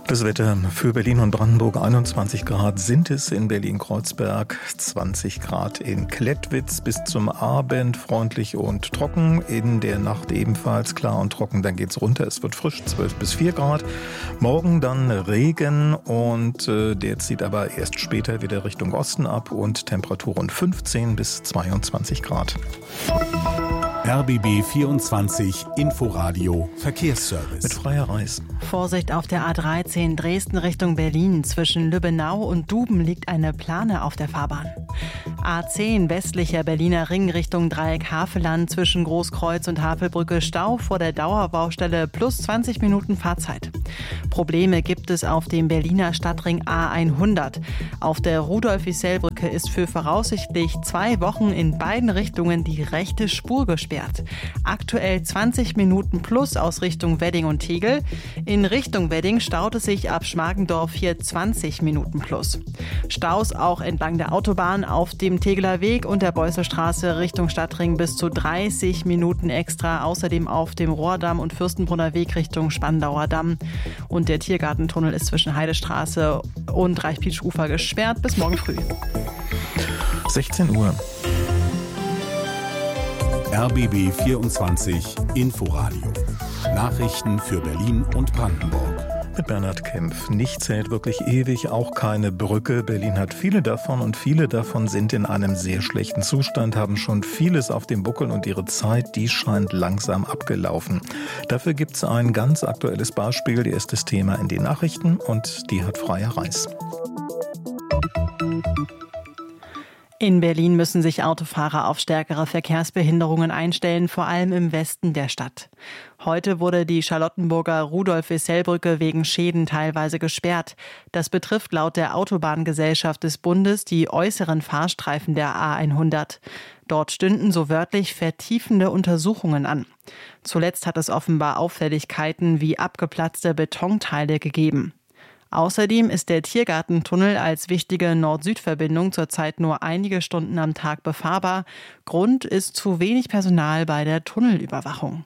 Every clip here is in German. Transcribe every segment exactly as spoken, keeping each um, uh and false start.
Das Wetter für Berlin und Brandenburg: einundzwanzig Grad sind es in Berlin-Kreuzberg, zwanzig Grad in Klettwitz, bis zum Abend freundlich und trocken, in der Nacht ebenfalls klar und trocken, dann geht's runter, es wird frisch, zwölf bis vier Grad. Morgen dann Regen und äh, der zieht aber erst später wieder Richtung Osten ab und Temperaturen fünfzehn bis zweiundzwanzig Grad. R B B vierundzwanzig Inforadio Verkehrsservice. Mit Freier Reis. Vorsicht auf der A dreizehn Dresden Richtung Berlin. Zwischen Lübbenau und Duben liegt eine Plane auf der Fahrbahn. A zehn westlicher Berliner Ring Richtung Dreieck Havelland. Zwischen Großkreuz und Havelbrücke Stau vor der Dauerbaustelle plus zwanzig Minuten Fahrzeit. Probleme gibt es auf dem Berliner Stadtring A hundert. Auf der Rudolf-Isell-Brücke ist für voraussichtlich zwei Wochen in beiden Richtungen die rechte Spur gesperrt. Aktuell zwanzig Minuten plus aus Richtung Wedding und Tegel. In Richtung Wedding staut es sich ab Schmargendorf hier zwanzig Minuten plus. Staus auch entlang der Autobahn auf dem Tegeler Weg und der Beusselstraße Richtung Stadtring bis zu dreißig Minuten extra. Außerdem auf dem Rohrdamm und Fürstenbrunner Weg Richtung Spandauer Damm. Und der Tiergartentunnel ist zwischen Heidestraße und Reichpietschufer gesperrt bis morgen früh. sechzehn Uhr. R B B vierundzwanzig Inforadio. Nachrichten für Berlin und Brandenburg. Mit Bernhard Kempf. Nichts hält wirklich ewig, auch keine Brücke. Berlin hat viele davon und viele davon sind in einem sehr schlechten Zustand, haben schon vieles auf dem Buckel und ihre Zeit, die scheint langsam abgelaufen. Dafür gibt es ein ganz aktuelles Beispiel, die ist das Thema in den Nachrichten und die hat Freier Reis. In Berlin müssen sich Autofahrer auf stärkere Verkehrsbehinderungen einstellen, vor allem im Westen der Stadt. Heute wurde die Charlottenburger Rudolf-Isell-Brücke wegen Schäden teilweise gesperrt. Das betrifft laut der Autobahngesellschaft des Bundes die äußeren Fahrstreifen der A hundert. Dort stünden so wörtlich vertiefende Untersuchungen an. Zuletzt hat es offenbar Auffälligkeiten wie abgeplatzte Betonteile gegeben. Außerdem ist der Tiergartentunnel als wichtige Nord-Süd-Verbindung zurzeit nur einige Stunden am Tag befahrbar. Grund ist zu wenig Personal bei der Tunnelüberwachung.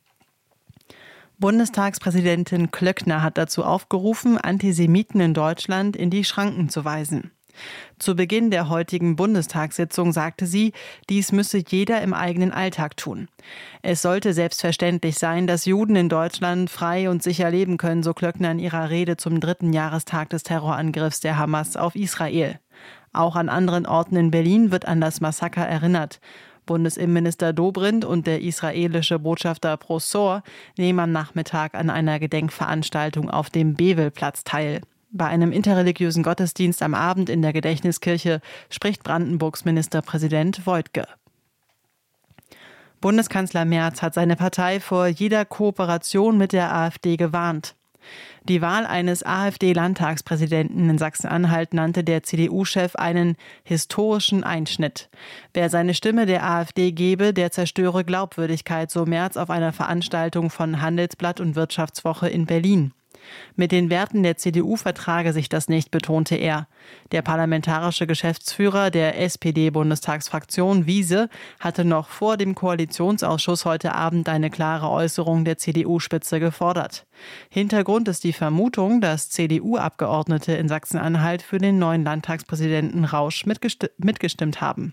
Bundestagspräsidentin Klöckner hat dazu aufgerufen, Antisemiten in Deutschland in die Schranken zu weisen. Zu Beginn der heutigen Bundestagssitzung sagte sie, dies müsse jeder im eigenen Alltag tun. Es sollte selbstverständlich sein, dass Juden in Deutschland frei und sicher leben können, so Klöckner in ihrer Rede zum dritten Jahrestag des Terrorangriffs der Hamas auf Israel. Auch an anderen Orten in Berlin wird an das Massaker erinnert. Bundesinnenminister Dobrindt und der israelische Botschafter Prosor nehmen am Nachmittag an einer Gedenkveranstaltung auf dem Bewelplatz teil. Bei einem interreligiösen Gottesdienst am Abend in der Gedächtniskirche spricht Brandenburgs Ministerpräsident Woidke. Bundeskanzler Merz hat seine Partei vor jeder Kooperation mit der AfD gewarnt. Die Wahl eines AfD-Landtagspräsidenten in Sachsen-Anhalt nannte der C D U-Chef einen historischen Einschnitt. Wer seine Stimme der AfD gebe, der zerstöre Glaubwürdigkeit, so Merz auf einer Veranstaltung von Handelsblatt und Wirtschaftswoche in Berlin. Mit den Werten der C D U vertrage sich das nicht, betonte er. Der parlamentarische Geschäftsführer der S P D-Bundestagsfraktion Wiese hatte noch vor dem Koalitionsausschuss heute Abend eine klare Äußerung der C D U-Spitze gefordert. Hintergrund ist die Vermutung, dass C D U-Abgeordnete in Sachsen-Anhalt für den neuen Landtagspräsidenten Rausch mitgesti- mitgestimmt haben.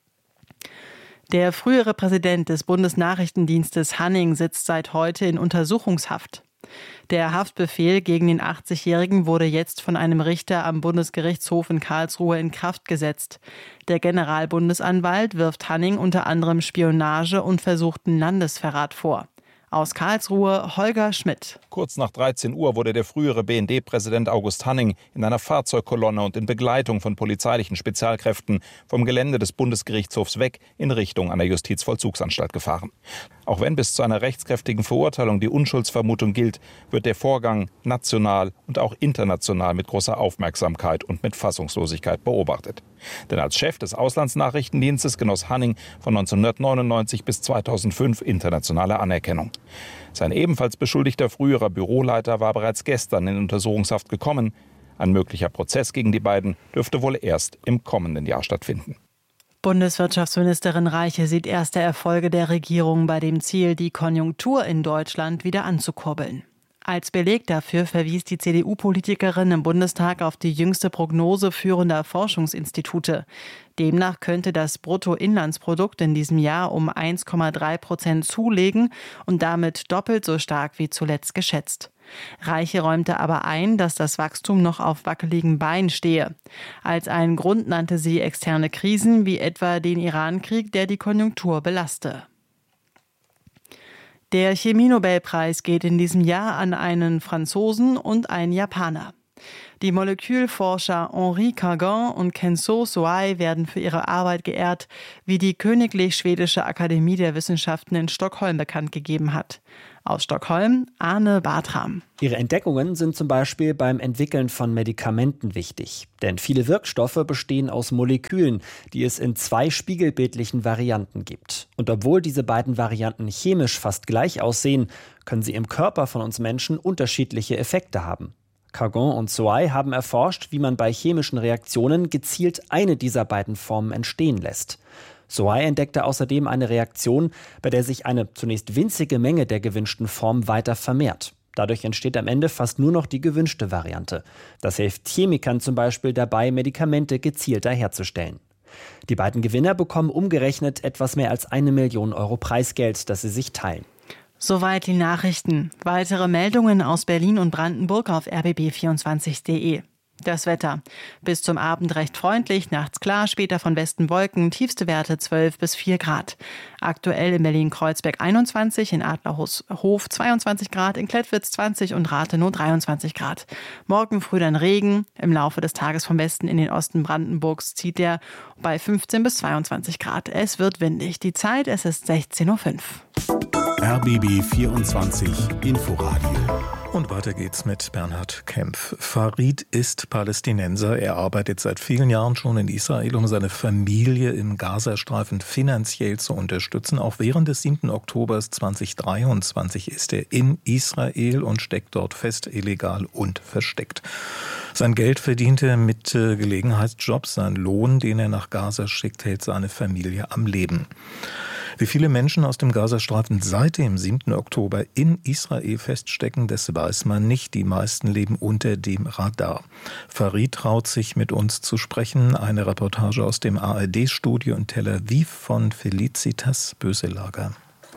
Der frühere Präsident des Bundesnachrichtendienstes Hanning sitzt seit heute in Untersuchungshaft. Der Haftbefehl gegen den achtzigjährigen wurde jetzt von einem Richter am Bundesgerichtshof in Karlsruhe in Kraft gesetzt. Der Generalbundesanwalt wirft Hanning unter anderem Spionage und versuchten Landesverrat vor. Aus Karlsruhe Holger Schmidt. Kurz nach dreizehn Uhr wurde der frühere B N D-Präsident August Hanning in einer Fahrzeugkolonne und in Begleitung von polizeilichen Spezialkräften vom Gelände des Bundesgerichtshofs weg in Richtung einer Justizvollzugsanstalt gefahren. Auch wenn bis zu einer rechtskräftigen Verurteilung die Unschuldsvermutung gilt, wird der Vorgang national und auch international mit großer Aufmerksamkeit und mit Fassungslosigkeit beobachtet. Denn als Chef des Auslandsnachrichtendienstes genoss Hanning von neunzehnhundertneunundneunzig bis zweitausendfünf internationale Anerkennung. Sein ebenfalls beschuldigter früherer Büroleiter war bereits gestern in Untersuchungshaft gekommen. Ein möglicher Prozess gegen die beiden dürfte wohl erst im kommenden Jahr stattfinden. Bundeswirtschaftsministerin Reiche sieht erste Erfolge der Regierung bei dem Ziel, die Konjunktur in Deutschland wieder anzukurbeln. Als Beleg dafür verwies die C D U-Politikerin im Bundestag auf die jüngste Prognose führender Forschungsinstitute. Demnach könnte das Bruttoinlandsprodukt in diesem Jahr um eins Komma drei Prozent zulegen und damit doppelt so stark wie zuletzt geschätzt. Reiche räumte aber ein, dass das Wachstum noch auf wackeligen Beinen stehe. Als einen Grund nannte sie externe Krisen wie etwa den Iran-Krieg, der die Konjunktur belaste. Der Chemie-Nobelpreis geht in diesem Jahr an einen Franzosen und einen Japaner. Die Molekülforscher Henri Cargan und Kenzo Soai werden für ihre Arbeit geehrt, wie die Königlich Schwedische Akademie der Wissenschaften in Stockholm bekannt gegeben hat. Aus Stockholm, Arne Bartram. Ihre Entdeckungen sind zum Beispiel beim Entwickeln von Medikamenten wichtig. Denn viele Wirkstoffe bestehen aus Molekülen, die es in zwei spiegelbildlichen Varianten gibt. Und obwohl diese beiden Varianten chemisch fast gleich aussehen, können sie im Körper von uns Menschen unterschiedliche Effekte haben. Cargan und Soai haben erforscht, wie man bei chemischen Reaktionen gezielt eine dieser beiden Formen entstehen lässt. Soai entdeckte außerdem eine Reaktion, bei der sich eine zunächst winzige Menge der gewünschten Form weiter vermehrt. Dadurch entsteht am Ende fast nur noch die gewünschte Variante. Das hilft Chemikern zum Beispiel dabei, Medikamente gezielter herzustellen. Die beiden Gewinner bekommen umgerechnet etwas mehr als eine Million Euro Preisgeld, das sie sich teilen. Soweit die Nachrichten. Weitere Meldungen aus Berlin und Brandenburg auf r b b vierundzwanzig punkt d e. Das Wetter. Bis zum Abend recht freundlich, nachts klar, später von Westen Wolken, tiefste Werte zwölf bis vier Grad. Aktuell in Berlin-Kreuzberg einundzwanzig, in Adlerhof zweiundzwanzig Grad, in Klettwitz zwanzig und Rathenow dreiundzwanzig Grad. Morgen früh dann Regen, im Laufe des Tages vom Westen in den Osten Brandenburgs zieht der bei fünfzehn bis zweiundzwanzig Grad. Es wird windig. Die Zeit, es ist sechzehn Uhr fünf. R B B vierundzwanzig Inforadio. Und weiter geht's mit Bernhard Kempf. Farid ist Palästinenser. Er arbeitet seit vielen Jahren schon in Israel, um seine Familie im Gazastreifen finanziell zu unterstützen. Auch während des siebten Oktober zweitausenddreiundzwanzig ist er in Israel und steckt dort fest, illegal und versteckt. Sein Geld verdient er mit Gelegenheitsjobs. Sein Lohn, den er nach Gaza schickt, hält seine Familie am Leben. Wie viele Menschen aus dem Gazastreifen seit dem siebten Oktober in Israel feststecken, das weiß man nicht. Die meisten leben unter dem Radar. Farid traut sich, mit uns zu sprechen. Eine Reportage aus dem A R D-Studio in Tel Aviv von Felicitas Böselager.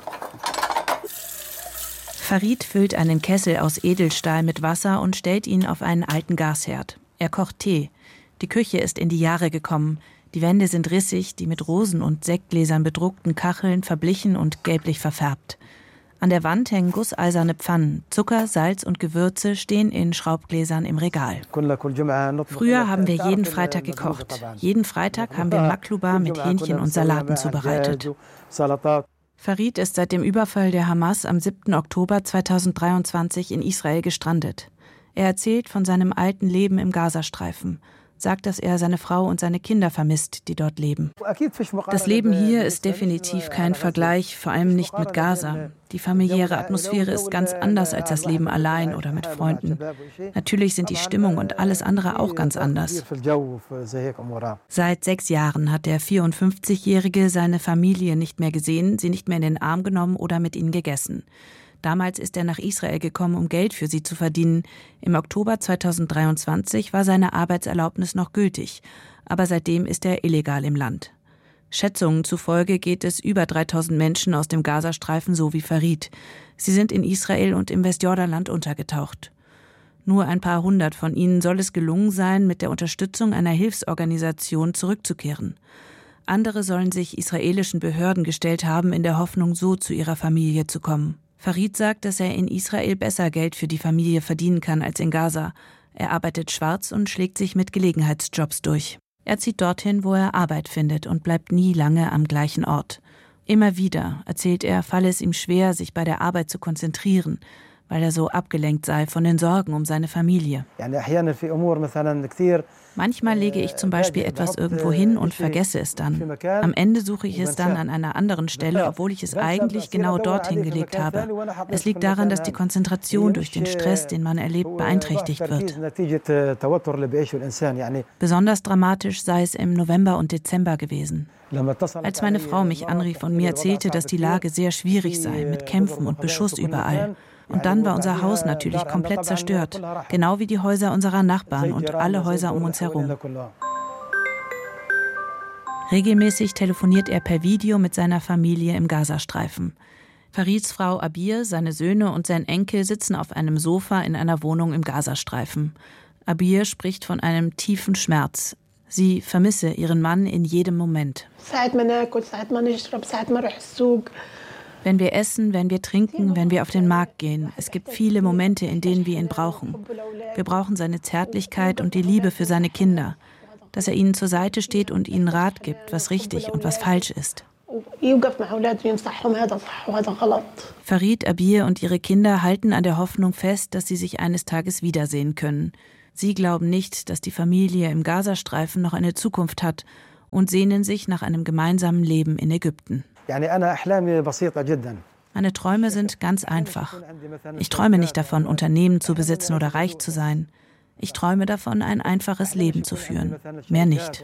Farid füllt einen Kessel aus Edelstahl mit Wasser und stellt ihn auf einen alten Gasherd. Er kocht Tee. Die Küche ist in die Jahre gekommen. Die Wände sind rissig, die mit Rosen und Sektgläsern bedruckten Kacheln verblichen und gelblich verfärbt. An der Wand hängen gusseiserne Pfannen. Zucker, Salz und Gewürze stehen in Schraubgläsern im Regal. Früher haben wir jeden Freitag gekocht. Jeden Freitag haben wir Makluba mit Hähnchen und Salaten zubereitet. Farid ist seit dem Überfall der Hamas am siebten Oktober zweitausenddreiundzwanzig in Israel gestrandet. Er erzählt von seinem alten Leben im Gazastreifen. Sagt, dass er seine Frau und seine Kinder vermisst, die dort leben. Das Leben hier ist definitiv kein Vergleich, vor allem nicht mit Gaza. Die familiäre Atmosphäre ist ganz anders als das Leben allein oder mit Freunden. Natürlich sind die Stimmung und alles andere auch ganz anders. Seit sechs Jahren hat der vierundfünfzigjährige seine Familie nicht mehr gesehen, sie nicht mehr in den Arm genommen oder mit ihnen gegessen. Damals ist er nach Israel gekommen, um Geld für sie zu verdienen. Im Oktober zweitausenddreiundzwanzig war seine Arbeitserlaubnis noch gültig, aber seitdem ist er illegal im Land. Schätzungen zufolge geht es über dreitausend Menschen aus dem Gazastreifen so wie Farid. Sie sind in Israel und im Westjordanland untergetaucht. Nur ein paar hundert von ihnen soll es gelungen sein, mit der Unterstützung einer Hilfsorganisation zurückzukehren. Andere sollen sich israelischen Behörden gestellt haben, in der Hoffnung, so zu ihrer Familie zu kommen. Farid sagt, dass er in Israel besser Geld für die Familie verdienen kann als in Gaza. Er arbeitet schwarz und schlägt sich mit Gelegenheitsjobs durch. Er zieht dorthin, wo er Arbeit findet und bleibt nie lange am gleichen Ort. Immer wieder, erzählt er, falle es ihm schwer, sich bei der Arbeit zu konzentrieren, weil er so abgelenkt sei von den Sorgen um seine Familie. Manchmal lege ich zum Beispiel etwas irgendwo hin und vergesse es dann. Am Ende suche ich es dann an einer anderen Stelle, obwohl ich es eigentlich genau dorthin gelegt habe. Es liegt daran, dass die Konzentration durch den Stress, den man erlebt, beeinträchtigt wird. Besonders dramatisch sei es im November und Dezember gewesen. Als meine Frau mich anrief und mir erzählte, dass die Lage sehr schwierig sei, mit Kämpfen und Beschuss überall. Und dann war unser Haus natürlich komplett zerstört, genau wie die Häuser unserer Nachbarn und alle Häuser um uns herum. Regelmäßig telefoniert er per Video mit seiner Familie im Gazastreifen. Farids Frau Abir, seine Söhne und sein Enkel sitzen auf einem Sofa in einer Wohnung im Gazastreifen. Abir spricht von einem tiefen Schmerz. Sie vermisse ihren Mann in jedem Moment. Wenn wir essen, wenn wir trinken, wenn wir auf den Markt gehen, es gibt viele Momente, in denen wir ihn brauchen. Wir brauchen seine Zärtlichkeit und die Liebe für seine Kinder. Dass er ihnen zur Seite steht und ihnen Rat gibt, was richtig und was falsch ist. Farid, Abir und ihre Kinder halten an der Hoffnung fest, dass sie sich eines Tages wiedersehen können. Sie glauben nicht, dass die Familie im Gazastreifen noch eine Zukunft hat und sehnen sich nach einem gemeinsamen Leben in Ägypten. Meine Träume sind ganz einfach. Ich träume nicht davon, Unternehmen zu besitzen oder reich zu sein. Ich träume davon, ein einfaches Leben zu führen. Mehr nicht.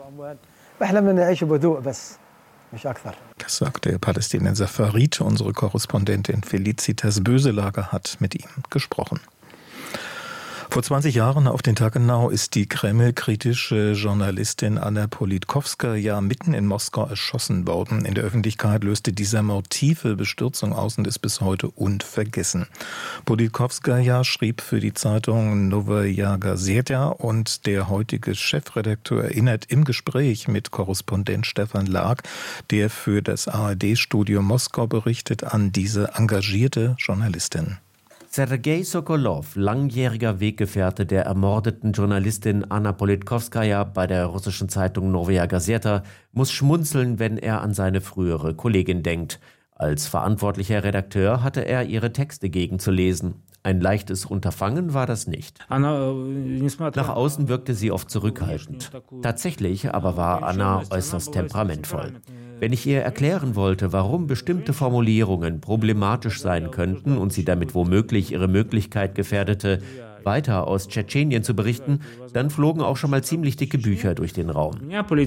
Das sagt der Palästinenser Farid. Unsere Korrespondentin Felicitas Böselager hat mit ihm gesprochen. Vor zwanzig Jahren auf den Tag genau ist die Kreml-kritische Journalistin Anna Politkovskaja mitten in Moskau erschossen worden. In der Öffentlichkeit löste dieser Mord tiefe Bestürzung aus und ist bis heute unvergessen. Politkovskaja schrieb für die Zeitung Novaya Gazeta und der heutige Chefredakteur erinnert im Gespräch mit Korrespondent Stefan Lag, der für das A R D-Studio Moskau berichtet, an diese engagierte Journalistin. Sergei Sokolow, langjähriger Weggefährte der ermordeten Journalistin Anna Politkovskaja bei der russischen Zeitung Novaya Gazeta, muss schmunzeln, wenn er an seine frühere Kollegin denkt. Als verantwortlicher Redakteur hatte er ihre Texte gegenzulesen. Ein leichtes Unterfangen war das nicht. Nach außen wirkte sie oft zurückhaltend. Tatsächlich aber war Anna äußerst temperamentvoll. Wenn ich ihr erklären wollte, warum bestimmte Formulierungen problematisch sein könnten und sie damit womöglich ihre Möglichkeit gefährdete, weiter aus Tschetschenien zu berichten, dann flogen auch schon mal ziemlich dicke Bücher durch den Raum.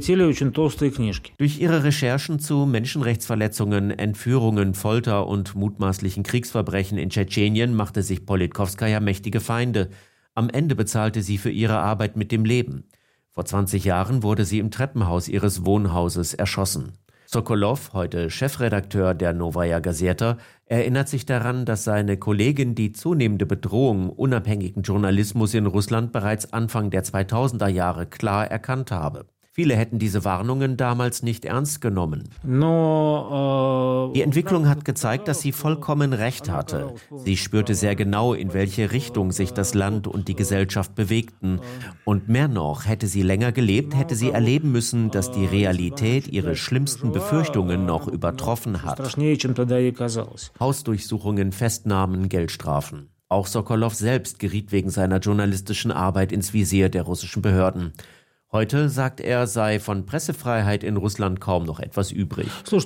Durch ihre Recherchen zu Menschenrechtsverletzungen, Entführungen, Folter und mutmaßlichen Kriegsverbrechen in Tschetschenien machte sich Politkovskaja mächtige Feinde. Am Ende bezahlte sie für ihre Arbeit mit dem Leben. Vor zwanzig Jahren wurde sie im Treppenhaus ihres Wohnhauses erschossen. Sokolow, heute Chefredakteur der Novaya Gazeta, erinnert sich daran, dass seine Kollegin die zunehmende Bedrohung unabhängigen Journalismus in Russland bereits Anfang der zweitausender Jahre klar erkannt habe. Viele hätten diese Warnungen damals nicht ernst genommen. Die Entwicklung hat gezeigt, dass sie vollkommen recht hatte. Sie spürte sehr genau, in welche Richtung sich das Land und die Gesellschaft bewegten. Und mehr noch, hätte sie länger gelebt, hätte sie erleben müssen, dass die Realität ihre schlimmsten Befürchtungen noch übertroffen hat. Hausdurchsuchungen, Festnahmen, Geldstrafen. Auch Sokolow selbst geriet wegen seiner journalistischen Arbeit ins Visier der russischen Behörden. Heute, sagt er, sei von Pressefreiheit in Russland kaum noch etwas übrig.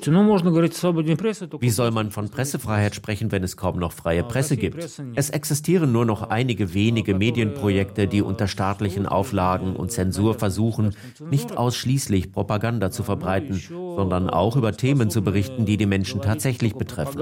Wie soll man von Pressefreiheit sprechen, wenn es kaum noch freie Presse gibt? Es existieren nur noch einige wenige Medienprojekte, die unter staatlichen Auflagen und Zensur versuchen, nicht ausschließlich Propaganda zu verbreiten, sondern auch über Themen zu berichten, die die Menschen tatsächlich betreffen.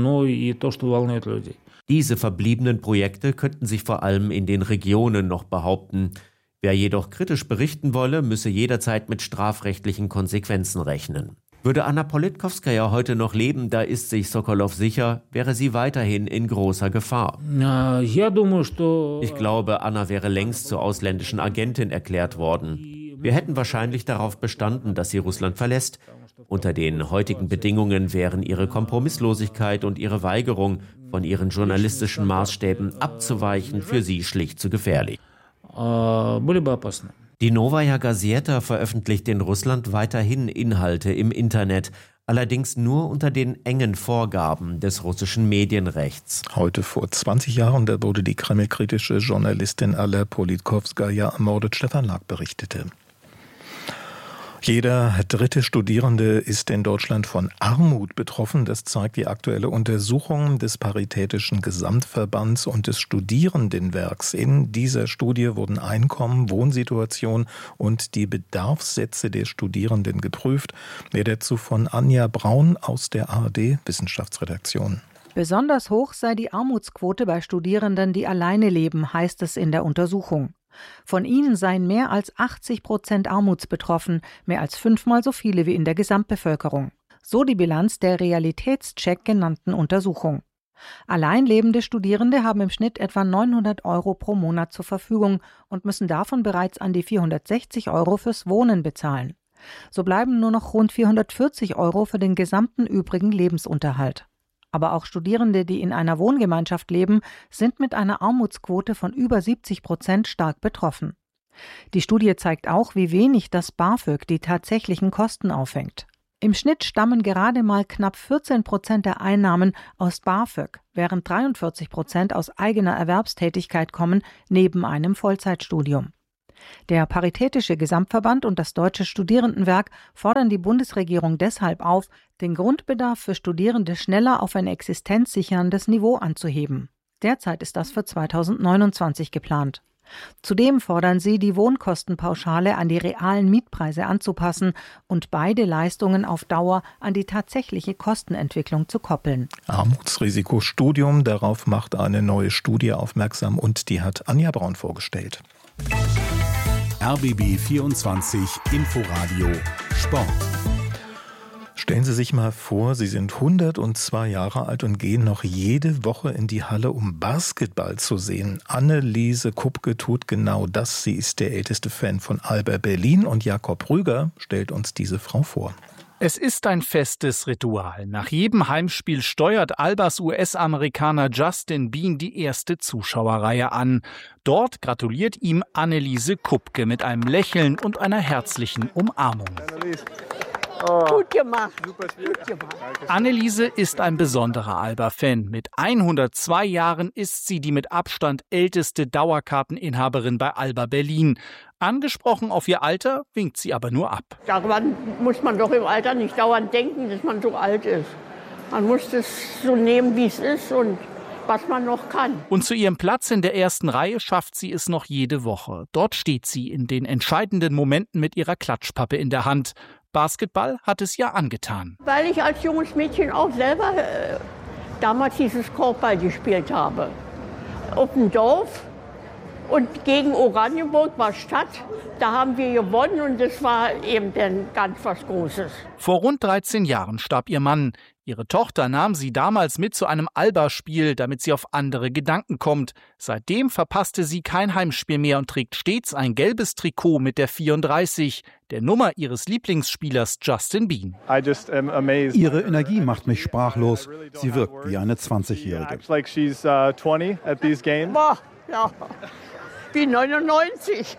Diese verbliebenen Projekte könnten sich vor allem in den Regionen noch behaupten. Wer jedoch kritisch berichten wolle, müsse jederzeit mit strafrechtlichen Konsequenzen rechnen. Würde Anna Politkovskaja heute noch leben, da ist sich Sokolow sicher, wäre sie weiterhin in großer Gefahr. Ich glaube, Anna wäre längst zur ausländischen Agentin erklärt worden. Wir hätten wahrscheinlich darauf bestanden, dass sie Russland verlässt. Unter den heutigen Bedingungen wären ihre Kompromisslosigkeit und ihre Weigerung, von ihren journalistischen Maßstäben abzuweichen, für sie schlicht zu gefährlich. Die Novaya Gazeta veröffentlicht in Russland weiterhin Inhalte im Internet, allerdings nur unter den engen Vorgaben des russischen Medienrechts. Heute vor zwanzig Jahren, da wurde die kremlkritische Journalistin Anna Politkovskaja ermordet. Stefan Lag berichtete. Jeder dritte Studierende ist in Deutschland von Armut betroffen. Das zeigt die aktuelle Untersuchung des Paritätischen Gesamtverbands und des Studierendenwerks. In dieser Studie wurden Einkommen, Wohnsituation und die Bedarfssätze der Studierenden geprüft. Mehr dazu von Anja Braun aus der A R D Wissenschaftsredaktion. Besonders hoch sei die Armutsquote bei Studierenden, die alleine leben, heißt es in der Untersuchung. Von ihnen seien mehr als achtzig Prozent armutsbetroffen, mehr als fünfmal so viele wie in der Gesamtbevölkerung. So die Bilanz der Realitätscheck genannten Untersuchung. Allein lebende Studierende haben im Schnitt etwa neunhundert Euro pro Monat zur Verfügung und müssen davon bereits an die vierhundertsechzig Euro fürs Wohnen bezahlen. So bleiben nur noch rund vierhundertvierzig Euro für den gesamten übrigen Lebensunterhalt. Aber auch Studierende, die in einer Wohngemeinschaft leben, sind mit einer Armutsquote von über siebzig Prozent stark betroffen. Die Studie zeigt auch, wie wenig das BAföG die tatsächlichen Kosten auffängt. Im Schnitt stammen gerade mal knapp vierzehn Prozent der Einnahmen aus BAföG, während dreiundvierzig Prozent aus eigener Erwerbstätigkeit kommen, neben einem Vollzeitstudium. Der Paritätische Gesamtverband und das Deutsche Studierendenwerk fordern die Bundesregierung deshalb auf, den Grundbedarf für Studierende schneller auf ein existenzsicherndes Niveau anzuheben. Derzeit ist das für zweitausendneunundzwanzig geplant. Zudem fordern sie, die Wohnkostenpauschale an die realen Mietpreise anzupassen und beide Leistungen auf Dauer an die tatsächliche Kostenentwicklung zu koppeln. Armutsrisikostudium, darauf macht eine neue Studie aufmerksam und die hat Anja Braun vorgestellt. R B B vierundzwanzig Inforadio Sport. Stellen Sie sich mal vor, Sie sind hundertzwei Jahre alt und gehen noch jede Woche in die Halle, um Basketball zu sehen. Anneliese Kupke tut genau das. Sie ist der älteste Fan von Alba Berlin und Jakob Rüger stellt uns diese Frau vor. Es ist ein festes Ritual. Nach jedem Heimspiel steuert Albas U S-Amerikaner Justin Bean die erste Zuschauerreihe an. Dort gratuliert ihm Anneliese Kupke mit einem Lächeln und einer herzlichen Umarmung. Oh. Gut gemacht. Super Gut gemacht. Anneliese ist ein besonderer Alba-Fan. Mit hundertzwei Jahren ist sie die mit Abstand älteste Dauerkarteninhaberin bei Alba Berlin. Angesprochen auf ihr Alter, winkt sie aber nur ab. Daran muss man doch im Alter nicht dauernd denken, dass man so alt ist. Man muss es so nehmen, wie es ist und was man noch kann. Und zu ihrem Platz in der ersten Reihe schafft sie es noch jede Woche. Dort steht sie in den entscheidenden Momenten mit ihrer Klatschpappe in der Hand. Basketball hat es ja angetan. Weil ich als junges Mädchen auch selber äh, damals dieses Korbball gespielt habe. Auf dem Dorf und gegen Oranienburg war Stadt. Da haben wir gewonnen und das war eben dann ganz was Großes. Vor rund dreizehn Jahren starb ihr Mann. Ihre Tochter nahm sie damals mit zu einem Alba-Spiel, damit sie auf andere Gedanken kommt. Seitdem verpasste sie kein Heimspiel mehr und trägt stets ein gelbes Trikot mit der vierunddreißig, der Nummer ihres Lieblingsspielers Justin Bean. Ihre Energie macht mich sprachlos. Sie wirkt wie eine zwanzigjährige. Boah, ja. Wie neunundneunzig.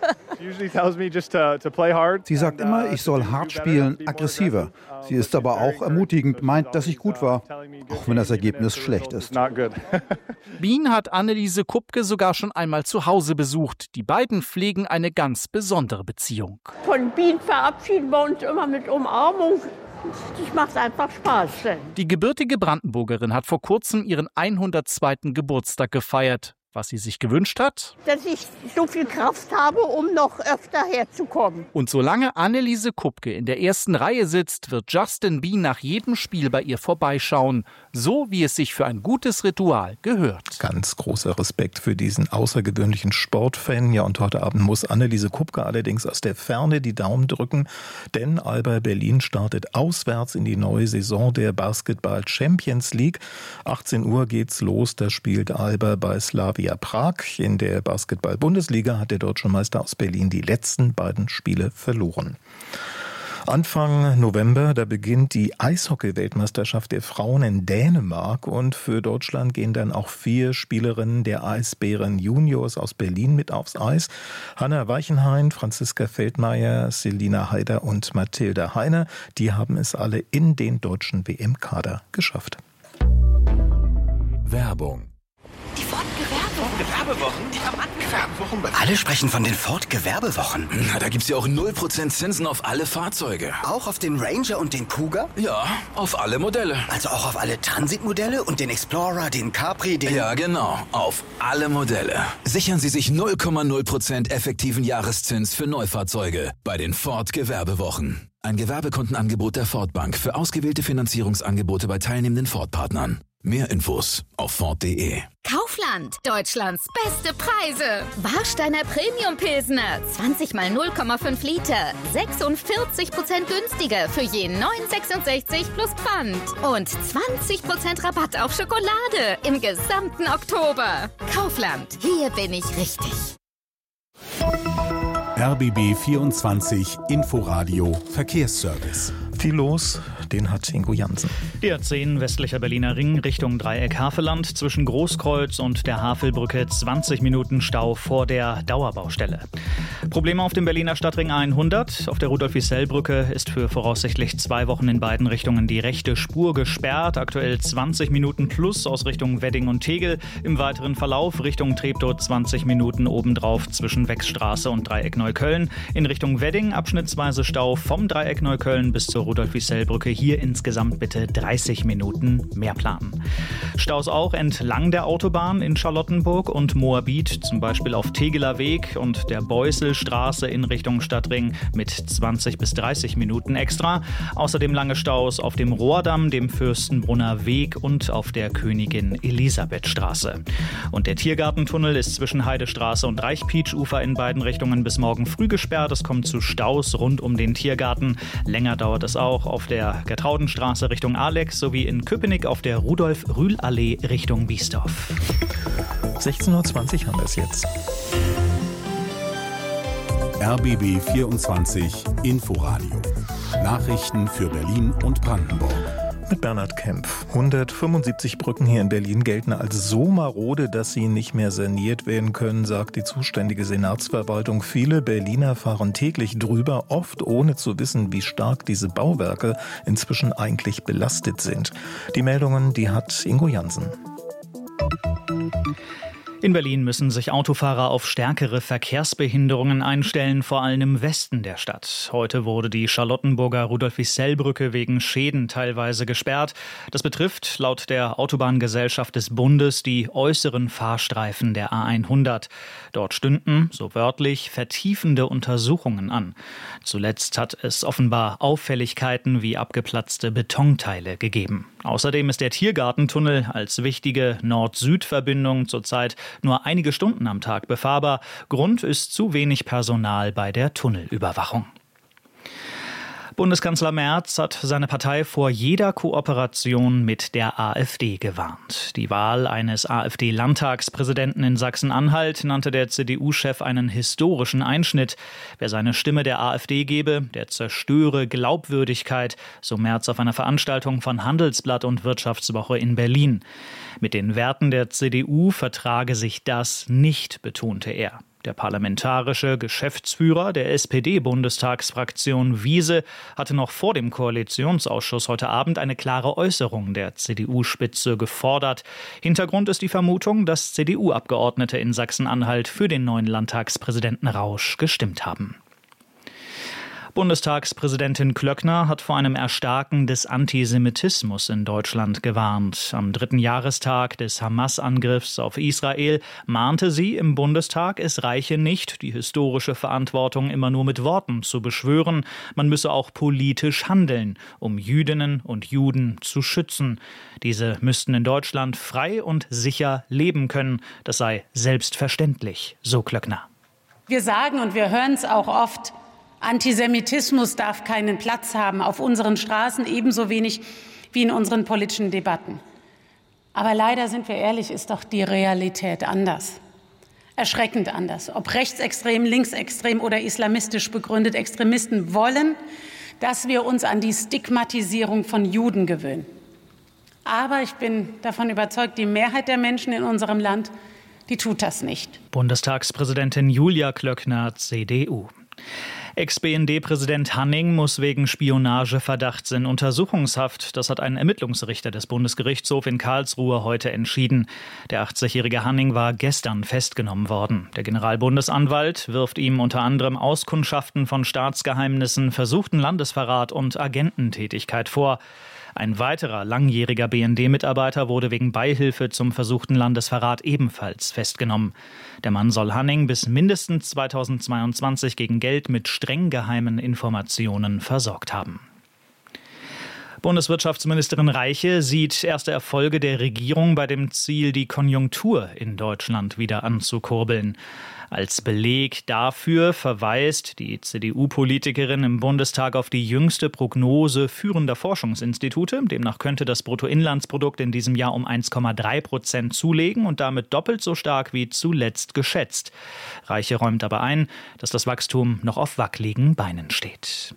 Sie sagt immer, ich soll hart spielen, aggressiver. Sie ist aber auch ermutigend, meint, dass ich gut war, auch wenn das Ergebnis schlecht ist. Bean hat Anneliese Kupke sogar schon einmal zu Hause besucht. Die beiden pflegen eine ganz besondere Beziehung. Von Bean verabschieden wir uns immer mit Umarmung. Das macht einfach Spaß. Die gebürtige Brandenburgerin hat vor kurzem ihren hundertzweiten Geburtstag gefeiert. Was sie sich gewünscht hat? Dass ich so viel Kraft habe, um noch öfter herzukommen. Und solange Anneliese Kupke in der ersten Reihe sitzt, wird Justin Bean nach jedem Spiel bei ihr vorbeischauen. So wie es sich für ein gutes Ritual gehört. Ganz großer Respekt für diesen außergewöhnlichen Sportfan. Ja, und heute Abend muss Anneliese Kupke allerdings aus der Ferne die Daumen drücken, denn Alba Berlin startet auswärts in die neue Saison der Basketball Champions League. achtzehn Uhr geht's los, da spielt Alba bei Slavia Prag. In der Basketball-Bundesliga hat der Deutsche Meister aus Berlin die letzten beiden Spiele verloren. Anfang November, da beginnt die Eishockey-Weltmeisterschaft der Frauen in Dänemark und für Deutschland gehen dann auch vier Spielerinnen der Eisbären Juniors aus Berlin mit aufs Eis. Hanna Weichenhain, Franziska Feldmeier, Selina Haider und Mathilda Heine, die haben es alle in den deutschen W M-Kader geschafft. Werbung. Die Ford-Gewerbewochen. Die Rabattgewerbewochen. Alle sprechen von den Ford-Gewerbewochen. Na, da gibt's ja auch null Prozent Zinsen auf alle Fahrzeuge. Auch auf den Ranger und den Kuga? Ja, auf alle Modelle. Also auch auf alle Transit-Modelle und den Explorer, den Capri, den... Ja, genau. Auf alle Modelle. Sichern Sie sich null Komma null Prozent effektiven Jahreszins für Neufahrzeuge bei den Ford-Gewerbewochen. Ein Gewerbekundenangebot der Ford Bank für ausgewählte Finanzierungsangebote bei teilnehmenden Ford-Partnern. Mehr Infos auf Ford punkt de. Kaufland, Deutschlands beste Preise. Warsteiner Premium Pilsner, zwanzig mal null Komma fünf Liter, sechsundvierzig Prozent günstiger für je neun Euro sechsundsechzig plus Pfand. Und zwanzig Prozent Rabatt auf Schokolade im gesamten Oktober. Kaufland, hier bin ich richtig. R B B vierundzwanzig Inforadio Verkehrsservice. Viel los, den hat Ingo Jansen. Die A zehn westlicher Berliner Ring Richtung Dreieck Havelland zwischen Großkreuz und der Havelbrücke zwanzig Minuten Stau vor der Dauerbaustelle. Probleme auf dem Berliner Stadtring hundert. Auf der Rudolf-Wiesel-Brücke ist für voraussichtlich zwei Wochen in beiden Richtungen die rechte Spur gesperrt. Aktuell zwanzig Minuten plus aus Richtung Wedding und Tegel. Im weiteren Verlauf Richtung Treptow zwanzig Minuten obendrauf zwischen Wechsstraße und Dreieck Neukölln. In Richtung Wedding abschnittsweise Stau vom Dreieck Neukölln bis zur Rudolf-Wiesel-Brücke. Hier insgesamt bitte dreißig Minuten mehr planen. Staus auch entlang der Autobahn in Charlottenburg und Moabit, zum Beispiel auf Tegeler Weg und der Beuselstraße in Richtung Stadtring mit zwanzig bis dreißig Minuten extra. Außerdem lange Staus auf dem Rohrdamm, dem Fürstenbrunner Weg und auf der Königin-Elisabeth-Straße. Und der Tiergartentunnel ist zwischen Heidestraße und Reichpietsch-Ufer in beiden Richtungen bis morgen früh gesperrt. Es kommt zu Staus rund um den Tiergarten. Länger dauert es auch auf der Gertraudenstraße Richtung Alex sowie in Köpenick auf der Rudolf-Rühl-Allee Richtung Biesdorf. sechzehn Uhr zwanzig haben wir es jetzt. R B B vierundzwanzig Inforadio. Nachrichten für Berlin und Brandenburg. Mit Bernhard Kempf. hundertfünfundsiebzig Brücken hier in Berlin gelten als so marode, dass sie nicht mehr saniert werden können, sagt die zuständige Senatsverwaltung. Viele Berliner fahren täglich drüber, oft ohne zu wissen, wie stark diese Bauwerke inzwischen eigentlich belastet sind. Die Meldungen, die hat Ingo Jansen. In Berlin müssen sich Autofahrer auf stärkere Verkehrsbehinderungen einstellen, vor allem im Westen der Stadt. Heute wurde die Charlottenburger Rudolf-Wiesel-Brücke wegen Schäden teilweise gesperrt. Das betrifft laut der Autobahngesellschaft des Bundes die äußeren Fahrstreifen der A hundert. Dort stünden, so wörtlich, vertiefende Untersuchungen an. Zuletzt hat es offenbar Auffälligkeiten wie abgeplatzte Betonteile gegeben. Außerdem ist der Tiergartentunnel als wichtige Nord-Süd-Verbindung zurzeit nur einige Stunden am Tag befahrbar. Grund ist zu wenig Personal bei der Tunnelüberwachung. Bundeskanzler Merz hat seine Partei vor jeder Kooperation mit der AfD gewarnt. Die Wahl eines AfD-Landtagspräsidenten in Sachsen-Anhalt nannte der C D U-Chef einen historischen Einschnitt. Wer seine Stimme der AfD gebe, der zerstöre Glaubwürdigkeit, so Merz auf einer Veranstaltung von Handelsblatt und Wirtschaftswoche in Berlin. Mit den Werten der C D U vertrage sich das nicht, betonte er. Der parlamentarische Geschäftsführer der S P D-Bundestagsfraktion Wiese hatte noch vor dem Koalitionsausschuss heute Abend eine klare Äußerung der C D U-Spitze gefordert. Hintergrund ist die Vermutung, dass C D U-Abgeordnete in Sachsen-Anhalt für den neuen Landtagspräsidenten Rausch gestimmt haben. Bundestagspräsidentin Klöckner hat vor einem Erstarken des Antisemitismus in Deutschland gewarnt. Am dritten Jahrestag des Hamas-Angriffs auf Israel mahnte sie im Bundestag, es reiche nicht, die historische Verantwortung immer nur mit Worten zu beschwören. Man müsse auch politisch handeln, um Jüdinnen und Juden zu schützen. Diese müssten in Deutschland frei und sicher leben können. Das sei selbstverständlich, so Klöckner. Wir sagen und wir hören es auch oft, Antisemitismus darf keinen Platz haben auf unseren Straßen, ebenso wenig wie in unseren politischen Debatten. Aber leider, sind wir ehrlich, ist doch die Realität anders. Erschreckend anders. Ob rechtsextrem, linksextrem oder islamistisch begründet, Extremisten wollen, dass wir uns an die Stigmatisierung von Juden gewöhnen. Aber ich bin davon überzeugt, die Mehrheit der Menschen in unserem Land, die tut das nicht. Bundestagspräsidentin Julia Klöckner, C D U. Ex-B N D-Präsident Hanning muss wegen Spionageverdachts in Untersuchungshaft. Das hat ein Ermittlungsrichter des Bundesgerichtshofs in Karlsruhe heute entschieden. Der achtzigjährige Hanning war gestern festgenommen worden. Der Generalbundesanwalt wirft ihm unter anderem Auskundschaften von Staatsgeheimnissen, versuchten Landesverrat und Agententätigkeit vor. Ein weiterer langjähriger B N D-Mitarbeiter wurde wegen Beihilfe zum versuchten Landesverrat ebenfalls festgenommen. Der Mann soll Hanning bis mindestens zweitausendzweiundzwanzig gegen Geld mit streng geheimen Informationen versorgt haben. Bundeswirtschaftsministerin Reiche sieht erste Erfolge der Regierung bei dem Ziel, die Konjunktur in Deutschland wieder anzukurbeln. Als Beleg dafür verweist die C D U-Politikerin im Bundestag auf die jüngste Prognose führender Forschungsinstitute. Demnach könnte das Bruttoinlandsprodukt in diesem Jahr um eins Komma drei Prozent zulegen und damit doppelt so stark wie zuletzt geschätzt. Reiche räumt aber ein, dass das Wachstum noch auf wackeligen Beinen steht.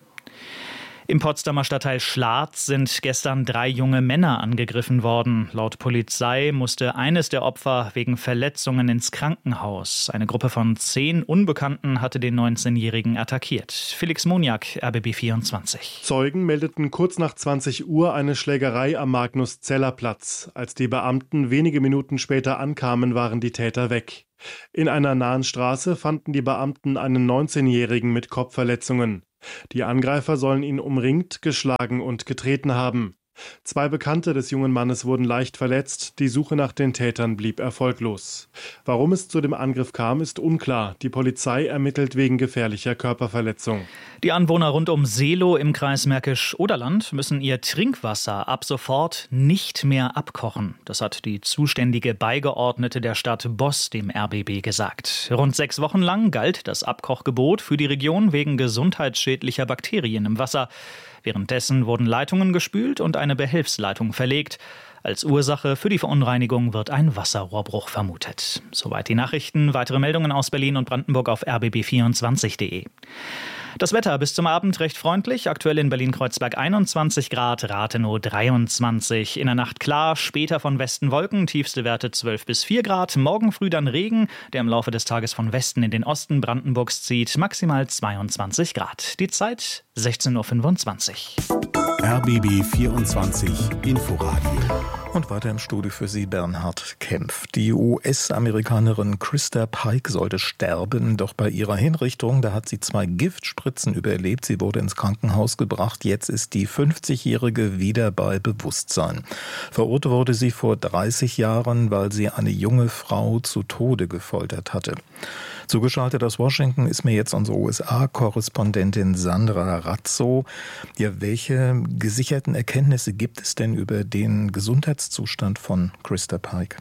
Im Potsdamer Stadtteil Schlatz sind gestern drei junge Männer angegriffen worden. Laut Polizei musste eines der Opfer wegen Verletzungen ins Krankenhaus. Eine Gruppe von zehn Unbekannten hatte den neunzehnjährigen attackiert. Felix Moniak, R B B vierundzwanzig. Zeugen meldeten kurz nach zwanzig Uhr eine Schlägerei am Magnus-Zeller-Platz. Als die Beamten wenige Minuten später ankamen, waren die Täter weg. In einer nahen Straße fanden die Beamten einen neunzehnjährigen mit Kopfverletzungen. Die Angreifer sollen ihn umringt, geschlagen und getreten haben. Zwei Bekannte des jungen Mannes wurden leicht verletzt, die Suche nach den Tätern blieb erfolglos. Warum es zu dem Angriff kam, ist unklar. Die Polizei ermittelt wegen gefährlicher Körperverletzung. Die Anwohner rund um Seelow im Kreis Märkisch-Oderland müssen ihr Trinkwasser ab sofort nicht mehr abkochen. Das hat die zuständige Beigeordnete der Stadt Boss dem R B B gesagt. Rund sechs Wochen lang galt das Abkochgebot für die Region wegen gesundheitsschädlicher Bakterien im Wasser. Währenddessen wurden Leitungen gespült und eine Behelfsleitung verlegt. Als Ursache für die Verunreinigung wird ein Wasserrohrbruch vermutet. Soweit die Nachrichten. Weitere Meldungen aus Berlin und Brandenburg auf r b b vierundzwanzig punkt de. Das Wetter bis zum Abend recht freundlich. Aktuell in Berlin-Kreuzberg einundzwanzig Grad, Rathenow dreiundzwanzig. In der Nacht klar, später von Westen Wolken, tiefste Werte zwölf bis vier Grad. Morgen früh dann Regen, der im Laufe des Tages von Westen in den Osten Brandenburgs zieht. Maximal zweiundzwanzig Grad. Die Zeit sechzehn Uhr fünfundzwanzig. R B B vierundzwanzig Inforadio. Und weiter im Studio für Sie Bernhard Kempf. Die U S-Amerikanerin Krista Pike sollte sterben, doch bei ihrer Hinrichtung, da hat sie zwei Giftspritzen überlebt. Sie wurde ins Krankenhaus gebracht. Jetzt ist die fünfzigjährige wieder bei Bewusstsein. Verurteilt wurde sie vor dreißig Jahren, weil sie eine junge Frau zu Tode gefoltert hatte. Zugeschaltet aus Washington ist mir jetzt unsere U S A-Korrespondentin Sandra Razzo. Ja, welche gesicherten Erkenntnisse gibt es denn über den Gesundheitszustand von Krista Pike?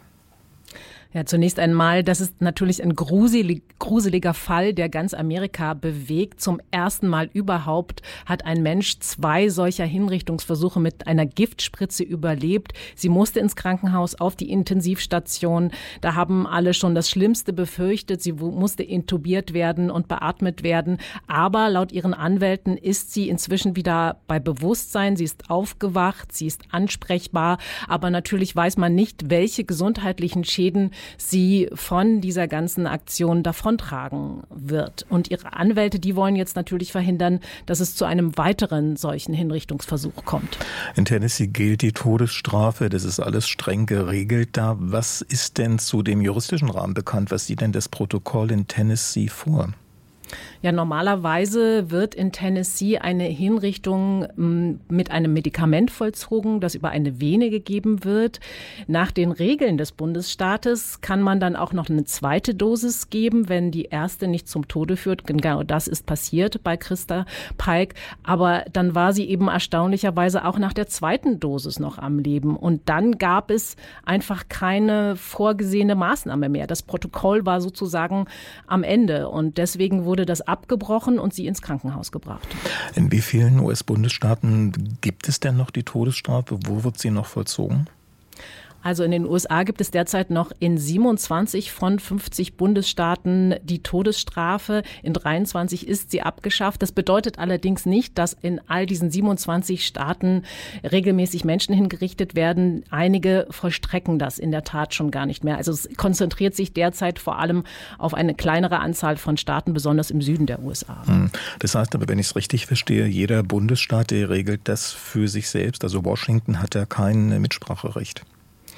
Ja, zunächst einmal, das ist natürlich ein gruselig, gruseliger Fall, der ganz Amerika bewegt. Zum ersten Mal überhaupt hat ein Mensch zwei solcher Hinrichtungsversuche mit einer Giftspritze überlebt. Sie musste ins Krankenhaus auf die Intensivstation. Da haben alle schon das Schlimmste befürchtet. Sie musste intubiert werden und beatmet werden. Aber laut ihren Anwälten ist sie inzwischen wieder bei Bewusstsein. Sie ist aufgewacht, sie ist ansprechbar. Aber natürlich weiß man nicht, welche gesundheitlichen Schäden sie von dieser ganzen Aktion davontragen wird. Und ihre Anwälte, die wollen jetzt natürlich verhindern, dass es zu einem weiteren solchen Hinrichtungsversuch kommt. In Tennessee gilt die Todesstrafe, das ist alles streng geregelt da. Was ist denn zu dem juristischen Rahmen bekannt? Was sieht denn das Protokoll in Tennessee vor? Ja, normalerweise wird in Tennessee eine Hinrichtung m, mit einem Medikament vollzogen, das über eine Vene gegeben wird. Nach den Regeln des Bundesstaates kann man dann auch noch eine zweite Dosis geben, wenn die erste nicht zum Tode führt. Genau das ist passiert bei Krista Pike. Aber dann war sie eben erstaunlicherweise auch nach der zweiten Dosis noch am Leben. Und dann gab es einfach keine vorgesehene Maßnahme mehr. Das Protokoll war sozusagen am Ende. Und deswegen wurde das abgebrochen und sie ins Krankenhaus gebracht. In wie vielen U S-Bundesstaaten gibt es denn noch die Todesstrafe? Wo wird sie noch vollzogen? Also in den U S A gibt es derzeit noch in siebenundzwanzig von fünfzig Bundesstaaten die Todesstrafe. In dreiundzwanzig ist sie abgeschafft. Das bedeutet allerdings nicht, dass in all diesen siebenundzwanzig Staaten regelmäßig Menschen hingerichtet werden. Einige vollstrecken das in der Tat schon gar nicht mehr. Also es konzentriert sich derzeit vor allem auf eine kleinere Anzahl von Staaten, besonders im Süden der U S A. Das heißt aber, wenn ich es richtig verstehe, jeder Bundesstaat, der regelt das für sich selbst. Also Washington hat ja kein Mitspracherecht.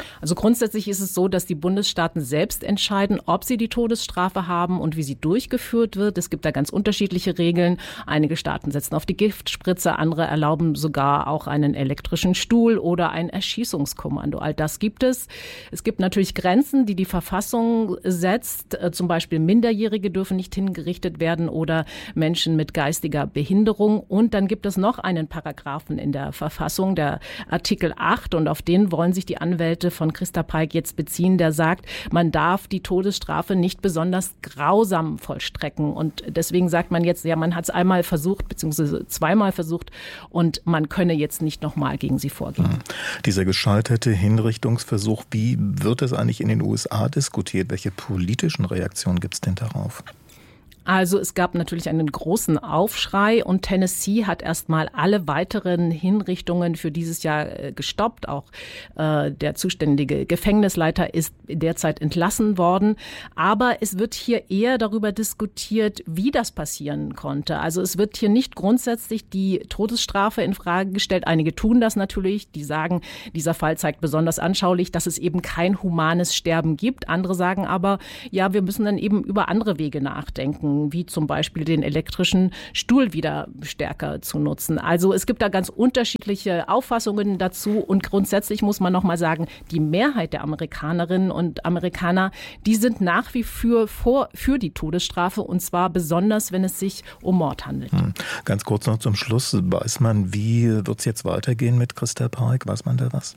Also grundsätzlich ist es so, dass die Bundesstaaten selbst entscheiden, ob sie die Todesstrafe haben und wie sie durchgeführt wird. Es gibt da ganz unterschiedliche Regeln. Einige Staaten setzen auf die Giftspritze, andere erlauben sogar auch einen elektrischen Stuhl oder ein Erschießungskommando. All das gibt es. Es gibt natürlich Grenzen, die die Verfassung setzt. Zum Beispiel Minderjährige dürfen nicht hingerichtet werden oder Menschen mit geistiger Behinderung. Und dann gibt es noch einen Paragraphen in der Verfassung, der Artikel acht, und auf den wollen sich die Anwälte von Christa Peick jetzt beziehen, der sagt, man darf die Todesstrafe nicht besonders grausam vollstrecken. Und deswegen sagt man jetzt, ja, man hat es einmal versucht, beziehungsweise zweimal versucht, und man könne jetzt nicht nochmal gegen sie vorgehen. Mhm. Dieser gescheiterte Hinrichtungsversuch, wie wird es eigentlich in den U S A diskutiert? Welche politischen Reaktionen gibt es denn darauf? Also es gab natürlich einen großen Aufschrei und Tennessee hat erstmal alle weiteren Hinrichtungen für dieses Jahr gestoppt. Auch äh, der zuständige Gefängnisleiter ist derzeit entlassen worden. Aber es wird hier eher darüber diskutiert, wie das passieren konnte. Also es wird hier nicht grundsätzlich die Todesstrafe in Frage gestellt. Einige tun das natürlich. Die sagen, dieser Fall zeigt besonders anschaulich, dass es eben kein humanes Sterben gibt. Andere sagen aber, ja, wir müssen dann eben über andere Wege nachdenken, wie zum Beispiel den elektrischen Stuhl wieder stärker zu nutzen. Also es gibt da ganz unterschiedliche Auffassungen dazu und grundsätzlich muss man noch mal sagen, die Mehrheit der Amerikanerinnen und Amerikaner, die sind nach wie vor für, für die Todesstrafe und zwar besonders, wenn es sich um Mord handelt. Hm. Ganz kurz noch zum Schluss, weiß man, wie wird es jetzt weitergehen mit Christa Peick? Weiß man da was?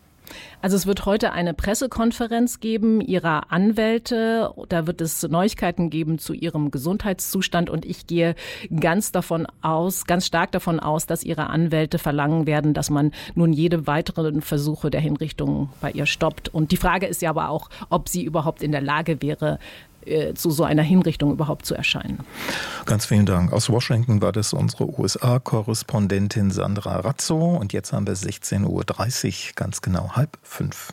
Also es wird heute eine Pressekonferenz geben ihrer Anwälte. Da wird es Neuigkeiten geben zu ihrem Gesundheitszustand und ich gehe ganz davon aus, ganz stark davon aus, dass ihre Anwälte verlangen werden, dass man nun jede weiteren Versuche der Hinrichtung bei ihr stoppt. Und die Frage ist ja aber auch, ob sie überhaupt in der Lage wäre, zu so einer Hinrichtung überhaupt zu erscheinen. Ganz vielen Dank. Aus Washington war das unsere U S A-Korrespondentin Sandra Razzo. Und jetzt haben wir sechzehn Uhr dreißig, ganz genau halb fünf.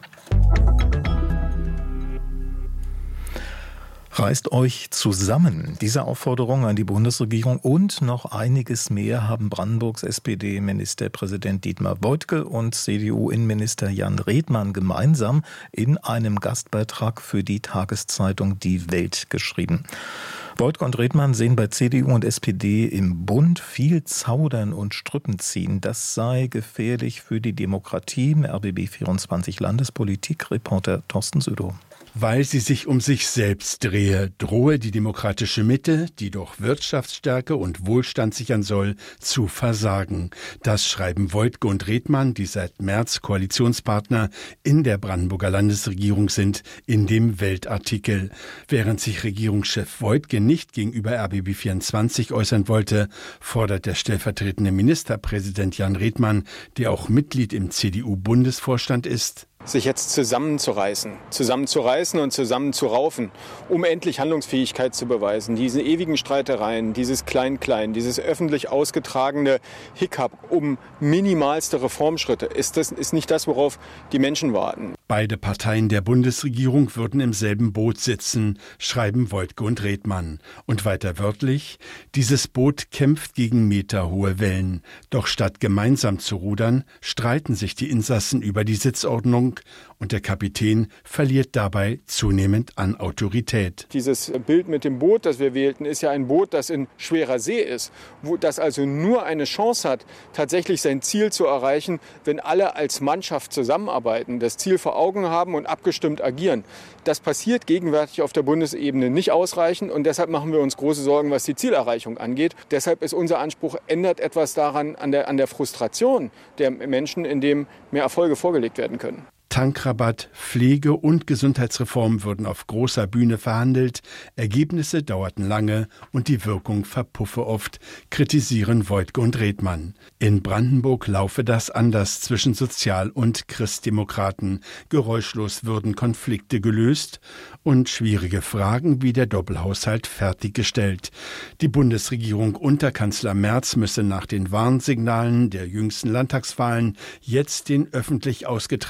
Reißt euch zusammen. Diese Aufforderung an die Bundesregierung und noch einiges mehr haben Brandenburgs S P D-Ministerpräsident Dietmar Woidke und C D U-Innenminister Jan Redmann gemeinsam in einem Gastbeitrag für die Tageszeitung Die Welt geschrieben. Woidke und Redmann sehen bei C D U und S P D im Bund viel Zaudern und Strüppenziehen. Das sei gefährlich für die Demokratie. R B B vierundzwanzig Landespolitik-Reporter Thorsten Südow. Weil sie sich um sich selbst drehe, drohe die demokratische Mitte, die doch Wirtschaftsstärke und Wohlstand sichern soll, zu versagen. Das schreiben Woidke und Redmann, die seit März Koalitionspartner in der Brandenburger Landesregierung sind, in dem Weltartikel. Während sich Regierungschef Woidke nicht gegenüber R B B vierundzwanzig äußern wollte, fordert der stellvertretende Ministerpräsident Jan Redmann, der auch Mitglied im C D U-Bundesvorstand ist, sich jetzt zusammenzureißen, zusammenzureißen und zusammenzuraufen, um endlich Handlungsfähigkeit zu beweisen. Diese ewigen Streitereien, dieses Klein-Klein, dieses öffentlich ausgetragene Hickhack um minimalste Reformschritte, ist, das, ist nicht das, worauf die Menschen warten. Beide Parteien der Bundesregierung würden im selben Boot sitzen, schreiben Woidke und Redmann. Und weiter wörtlich, dieses Boot kämpft gegen meterhohe Wellen. Doch statt gemeinsam zu rudern, streiten sich die Insassen über die Sitzordnung und der Kapitän verliert dabei zunehmend an Autorität. Dieses Bild mit dem Boot, das wir wählten, ist ja ein Boot, das in schwerer See ist, wo das also nur eine Chance hat, tatsächlich sein Ziel zu erreichen, wenn alle als Mannschaft zusammenarbeiten, das Ziel vor Augen haben und abgestimmt agieren. Das passiert gegenwärtig auf der Bundesebene nicht ausreichend und deshalb machen wir uns große Sorgen, was die Zielerreichung angeht. Deshalb ist unser Anspruch, ändert etwas daran an der, an der Frustration der Menschen, indem mehr Erfolge vorgelegt werden können. Tankrabatt, Pflege- und Gesundheitsreform würden auf großer Bühne verhandelt. Ergebnisse dauerten lange und die Wirkung verpuffe oft, kritisieren Woidke und Redmann. In Brandenburg laufe das anders zwischen Sozial- und Christdemokraten. Geräuschlos würden Konflikte gelöst und schwierige Fragen wie der Doppelhaushalt fertiggestellt. Die Bundesregierung unter Kanzler Merz müsse nach den Warnsignalen der jüngsten Landtagswahlen jetzt den öffentlich ausgetragenen Streit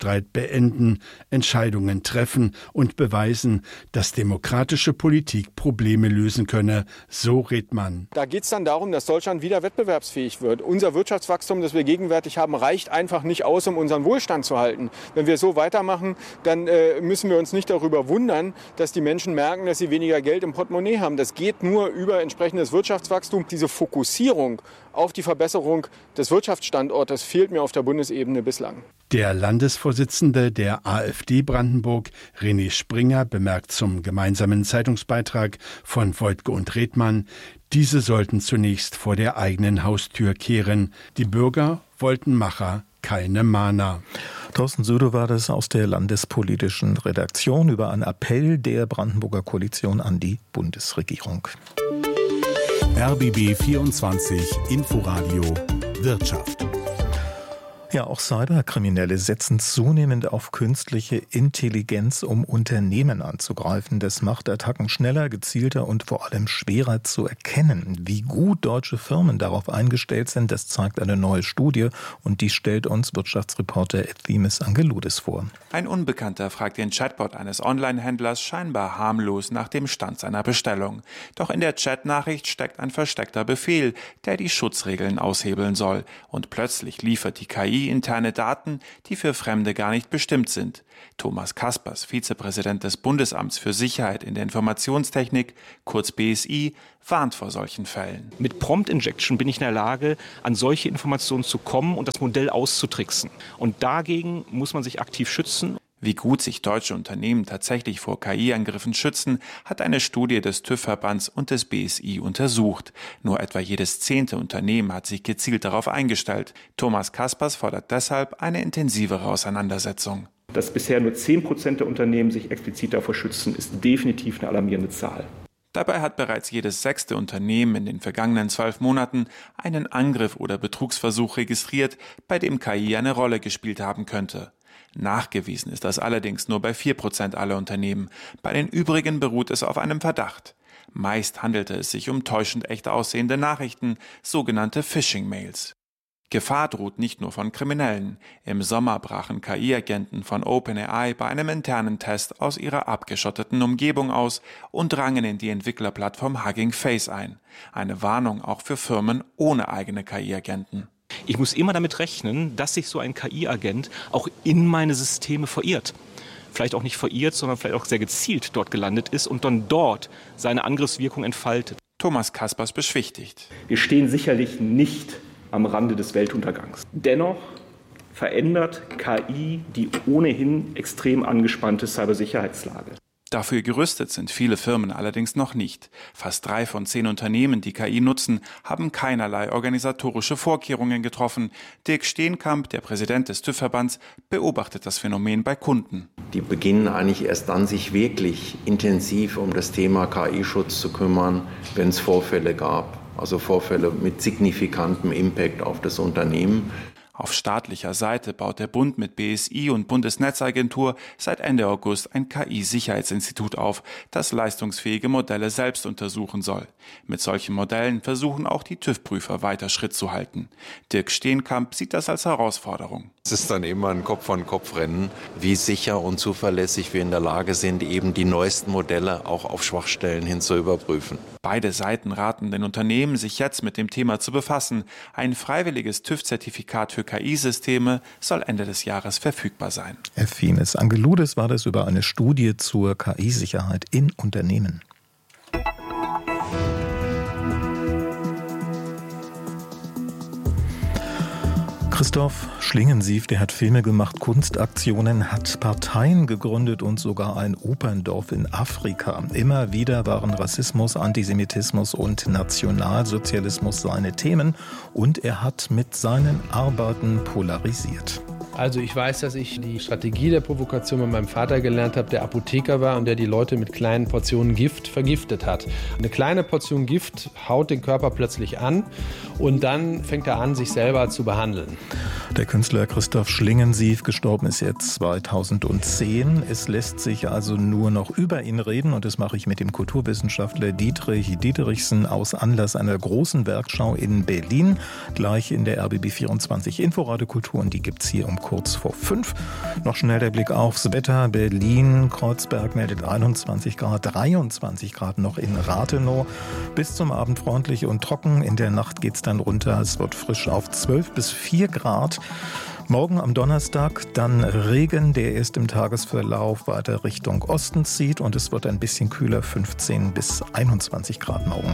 Rechtsstreit beenden, Entscheidungen treffen und beweisen, dass demokratische Politik Probleme lösen könne, so Redmann. Da geht es dann darum, dass Deutschland wieder wettbewerbsfähig wird. Unser Wirtschaftswachstum, das wir gegenwärtig haben, reicht einfach nicht aus, um unseren Wohlstand zu halten. Wenn wir so weitermachen, dann äh, müssen wir uns nicht darüber wundern, dass die Menschen merken, dass sie weniger Geld im Portemonnaie haben. Das geht nur über entsprechendes Wirtschaftswachstum. Diese Fokussierung auf die Verbesserung des Wirtschaftsstandortes fehlt mir auf der Bundesebene bislang. Der Landesvorsitzende der AfD Brandenburg, René Springer, bemerkt zum gemeinsamen Zeitungsbeitrag von Woidke und Redmann, diese sollten zunächst vor der eigenen Haustür kehren. Die Bürger wollten Macher, keine Mahner. Thorsten Söder war das aus der landespolitischen Redaktion über einen Appell der Brandenburger Koalition an die Bundesregierung. R B B vierundzwanzig Inforadio Wirtschaft. Ja, auch Cyberkriminelle setzen zunehmend auf künstliche Intelligenz, um Unternehmen anzugreifen. Das macht Attacken schneller, gezielter und vor allem schwerer zu erkennen. Wie gut deutsche Firmen darauf eingestellt sind, das zeigt eine neue Studie und die stellt uns Wirtschaftsreporter Efthimis Angeloudis vor. Ein Unbekannter fragt den Chatbot eines Online-Händlers scheinbar harmlos nach dem Stand seiner Bestellung. Doch in der Chatnachricht steckt ein versteckter Befehl, der die Schutzregeln aushebeln soll. Und plötzlich liefert die K I interne Daten, die für Fremde gar nicht bestimmt sind. Thomas Kaspers, Vizepräsident des Bundesamts für Sicherheit in der Informationstechnik, kurz B S I, warnt vor solchen Fällen. Mit Prompt Injection bin ich in der Lage, an solche Informationen zu kommen und das Modell auszutricksen. Und dagegen muss man sich aktiv schützen. Wie gut sich deutsche Unternehmen tatsächlich vor K I-Angriffen schützen, hat eine Studie des TÜV-Verbands und des B S I untersucht. Nur etwa jedes zehnte Unternehmen hat sich gezielt darauf eingestellt. Thomas Kaspers fordert deshalb eine intensivere Auseinandersetzung. Dass bisher nur zehn Prozent der Unternehmen sich explizit davor schützen, ist definitiv eine alarmierende Zahl. Dabei hat bereits jedes sechste Unternehmen in den vergangenen zwölf Monaten einen Angriff oder Betrugsversuch registriert, bei dem K I eine Rolle gespielt haben könnte. Nachgewiesen ist das allerdings nur bei vier Prozent aller Unternehmen. Bei den übrigen beruht es auf einem Verdacht. Meist handelte es sich um täuschend echt aussehende Nachrichten, sogenannte Phishing-Mails. Gefahr droht nicht nur von Kriminellen. Im Sommer brachen K I-Agenten von OpenAI bei einem internen Test aus ihrer abgeschotteten Umgebung aus und drangen in die Entwicklerplattform Hugging Face ein. Eine Warnung auch für Firmen ohne eigene K I-Agenten. Ich muss immer damit rechnen, dass sich so ein K I-Agent auch in meine Systeme verirrt. Vielleicht auch nicht verirrt, sondern vielleicht auch sehr gezielt dort gelandet ist und dann dort seine Angriffswirkung entfaltet. Thomas Kaspers beschwichtigt. Wir stehen sicherlich nicht am Rande des Weltuntergangs. Dennoch verändert K I die ohnehin extrem angespannte Cybersicherheitslage. Dafür gerüstet sind viele Firmen allerdings noch nicht. Fast drei von zehn Unternehmen, die K I nutzen, haben keinerlei organisatorische Vorkehrungen getroffen. Dirk Steenkamp, der Präsident des TÜV-Verbands, beobachtet das Phänomen bei Kunden. Die beginnen eigentlich erst dann, sich wirklich intensiv um das Thema K I-Schutz zu kümmern, wenn es Vorfälle gab. Also Vorfälle mit signifikantem Impact auf das Unternehmen. Auf staatlicher Seite baut der Bund mit B S I und Bundesnetzagentur seit Ende August ein K I-Sicherheitsinstitut auf, das leistungsfähige Modelle selbst untersuchen soll. Mit solchen Modellen versuchen auch die TÜV-Prüfer weiter Schritt zu halten. Dirk Steenkamp sieht das als Herausforderung. Es ist dann immer ein Kopf-an-Kopf-Rennen, wie sicher und zuverlässig wir in der Lage sind, eben die neuesten Modelle auch auf Schwachstellen hin zu überprüfen. Beide Seiten raten den Unternehmen, sich jetzt mit dem Thema zu befassen. Ein freiwilliges TÜV-Zertifikat für K I-Systeme soll Ende des Jahres verfügbar sein. Efthimis Angeloudis war das über eine Studie zur K I-Sicherheit in Unternehmen. Christoph Schlingensief, der hat Filme gemacht, Kunstaktionen, hat Parteien gegründet und sogar ein Operndorf in Afrika. Immer wieder waren Rassismus, Antisemitismus und Nationalsozialismus seine Themen und er hat mit seinen Arbeiten polarisiert. Also ich weiß, dass ich die Strategie der Provokation mit meinem Vater gelernt habe, der Apotheker war und der die Leute mit kleinen Portionen Gift vergiftet hat. Eine kleine Portion Gift haut den Körper plötzlich an und dann fängt er an, sich selber zu behandeln. Der Künstler Christoph Schlingensief, gestorben ist jetzt zweitausendzehn. Es lässt sich also nur noch über ihn reden und das mache ich mit dem Kulturwissenschaftler Dietrich Diederichsen aus Anlass einer großen Werkschau in Berlin. Gleich in der R B B vierundzwanzig Inforadio Kultur und die gibt's hier um kurz vor fünf. Noch schnell der Blick aufs Wetter. Berlin, Kreuzberg meldet einundzwanzig Grad, dreiundzwanzig Grad noch in Rathenow. Bis zum Abend freundlich und trocken. In der Nacht geht's dann runter. Es wird frisch auf zwölf bis vier Grad. Morgen am Donnerstag dann Regen, der erst im Tagesverlauf weiter Richtung Osten zieht. Und es wird ein bisschen kühler, fünfzehn bis einundzwanzig Grad morgen.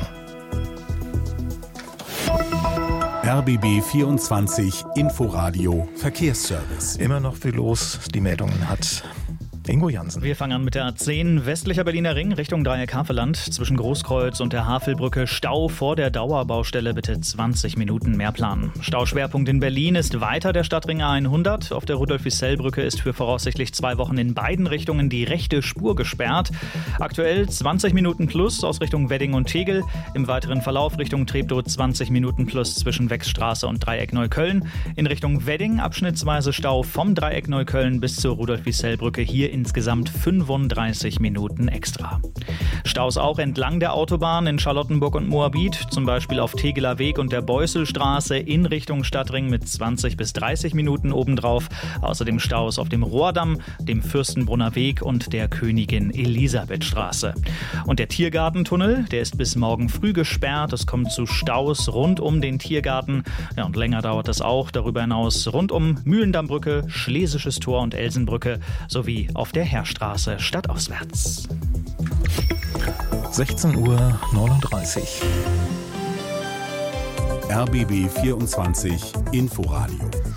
R B B vierundzwanzig Inforadio Verkehrsservice. Immer noch viel los. Die Meldungen hat Ingo Jansen. Wir fangen an mit der A zehn, westlicher Berliner Ring, Richtung Dreieck Havelland. Zwischen Großkreuz und der Havelbrücke Stau vor der Dauerbaustelle, bitte zwanzig Minuten mehr planen. Stauschwerpunkt in Berlin ist weiter der Stadtring A hundert. Auf der Rudolf-Wissell-Brücke ist für voraussichtlich zwei Wochen in beiden Richtungen die rechte Spur gesperrt. Aktuell zwanzig Minuten plus aus Richtung Wedding und Tegel. Im weiteren Verlauf Richtung Treptow zwanzig Minuten plus zwischen Wechsstraße und Dreieck Neukölln. In Richtung Wedding abschnittsweise Stau vom Dreieck Neukölln bis zur Rudolf-Wissell-Brücke, hier insgesamt fünfunddreißig Minuten extra. Staus auch entlang der Autobahn in Charlottenburg und Moabit, zum Beispiel auf Tegeler Weg und der Beusselstraße in Richtung Stadtring mit zwanzig bis dreißig Minuten obendrauf. Außerdem Staus auf dem Rohrdamm, dem Fürstenbrunner Weg und der Königin Elisabethstraße. Und der Tiergartentunnel, der ist bis morgen früh gesperrt. Es kommt zu Staus rund um den Tiergarten. Ja, und länger dauert es auch darüber hinaus rund um Mühlendammbrücke, Schlesisches Tor und Elsenbrücke sowie auf der Heerstraße stadtauswärts. sechzehn Uhr neununddreißig. R B B vierundzwanzig Inforadio